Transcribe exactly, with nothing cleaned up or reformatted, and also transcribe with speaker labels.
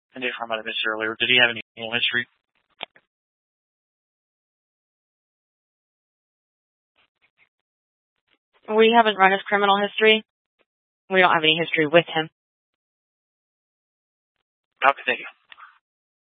Speaker 1: And if I might have missed it earlier, did he have any criminal history?
Speaker 2: We haven't run his criminal history. We don't have any history with him.
Speaker 1: Okay, thank you.